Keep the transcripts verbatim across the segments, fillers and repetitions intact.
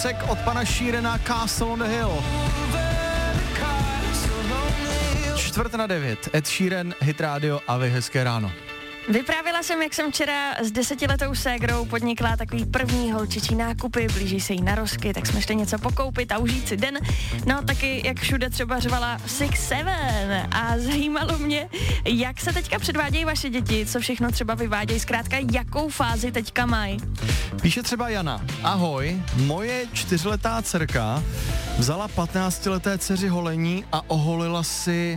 Sek od pana Sheerana, Castle on the Hill. Čtvrt na devět, Ed Sheeran, Hit Radio a vy hezké ráno. Vyprávila jsem, jak jsem včera s desetiletou ségrou podnikla takový první holčičí nákupy, blíží se jí narozky, tak jsme šli něco pokoupit a užít si den. No taky, jak všude třeba řvala Six Seven a zajímalo mě, jak se teďka předvádějí vaše děti, co všechno třeba vyvádějí, zkrátka jakou fázi teďka mají. Píše třeba Jana, ahoj, moje čtyřletá dcerka vzala patnáctileté dceři holení a oholila si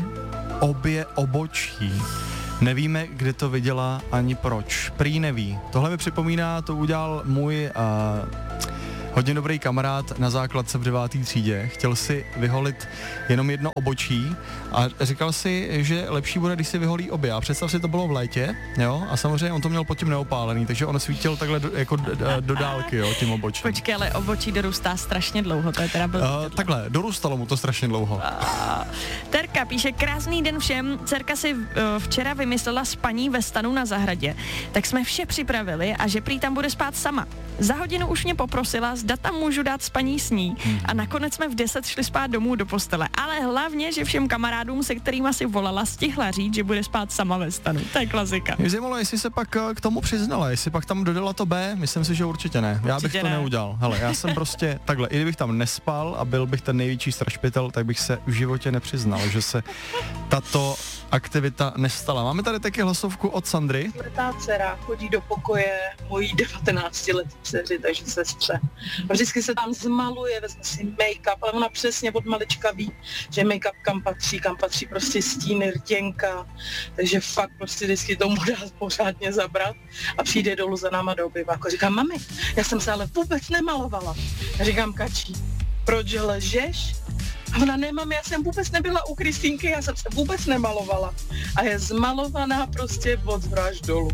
obě obočí. Nevíme, kde to viděla ani proč. Prý neví. Tohle mi připomíná, to udělal můj uh, hodně dobrý kamarád na základce v deváté třídě. Chtěl si vyholit jenom jedno obočí a říkal si, že lepší bude, když si vyholí obě. A představ si, to bylo v létě, jo, a samozřejmě on to měl pod tím neopálený, takže on svítil takhle do, jako do, do dálky, jo, tím obočím. Počkej, ale obočí dorůstá strašně dlouho, to je teda byl... Uh, takhle, dorůstalo mu to strašně dlouho. Uh, Terka píše, krásný den všem, dcerka si uh, včera vymyslela spaní ve stanu na zahradě, tak jsme vše připravili a že prý tam bude spát sama. Za hodinu už mě poprosila, zda tam můžu dát spaní s ní a nakonec jsme v deset šli spát domů do postele. Ale hlavně, že všem kamarádům, se kterýma si volala, stihla říct, že bude spát sama ve stanu. To je klasika. Mě zajímalo, jestli se pak k tomu přiznala, jestli pak tam dodala to B, myslím si, že určitě ne. Já určitě bych to ne. neudělal. Hele, já jsem prostě takhle, i kdybych tam nespal a byl bych ten největší strašpitel, tak bych se v životě nepřiznal, že se tato aktivita nestala. Máme tady taky hlasovku od Sandry. Čtvrtá dcera chodí do pokoje mojí devatenáctiletý dceři, takže sestře. Vždycky se tam zmaluje, vezme si make-up, ale ona přesně od malička ví, že make-up kam patří, kam patří prostě stíny, rtěnka, takže fakt prostě vždycky tomu dá pořádně zabrat a přijde dolů za náma do obyváku. Říkám, mami, já jsem se ale vůbec nemalovala. Já říkám, Kačí, proč ležeš? A ona, ne, mami, já jsem vůbec nebyla u Kristýnky, já jsem se vůbec nemalovala. A je zmalovaná prostě od zhora až dolů.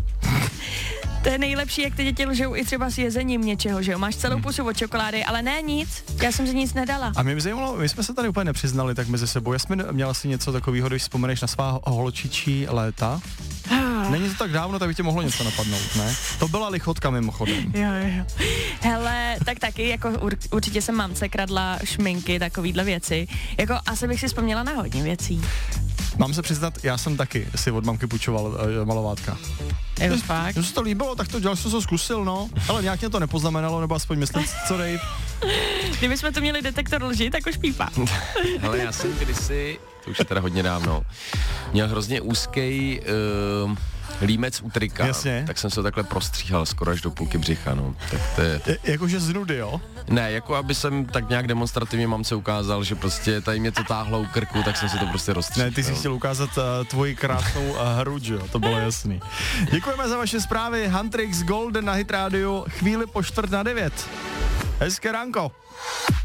To je nejlepší, jak ty děti lžou i třeba s jezením něčeho, že jo? Máš celou pusu od čokolády, ale ne nic, já jsem si nic nedala. A mě by zajímalo, my jsme se tady úplně nepřiznali tak mezi sebou. Jasmin, měla si něco takového, když vzpomeneš na svá holčičí léta? Není to tak dávno, tak by tě mohlo něco napadnout, ne? To byla lichotka mimochodem. Jo, jo. Hele, tak taky, jako ur, určitě jsem mamce kradla šminky, takovýhle věci. Jako asi bych si vzpomněla na hodně věcí. Mám se přiznat, já jsem taky si od mamky půjčoval uh, malovátka. Je to fakt? Mně se to líbilo, tak to dělal, jsem to zkusil, no. Ale nějak mě to nepoznamenalo, nebo aspoň myslím, co Dave. Kdybychom to měli detektor lži, tak už pípá. Ale já jsem kdysi, to už je teda hodně dávno, měl hrozně úzký uh, límec u trika. Jasně. Tak jsem se takhle prostříhal skoro až do půlky břicha, no. Tak to je... je jakože z nudy, jo? Ne, jako aby jsem tak nějak demonstrativně mamce ukázal, že prostě tady mě to táhlo u krku, tak jsem si to prostě rozstříhal. Ne, ty jsi chtěl ukázat uh, tvoji krásnou uh, hruď, jo, to bylo jasný. Děkujeme za vaše zprávy, Huntrix Golden na Hit Radio, chvíli po čtvrt na devět. Hezké ránko.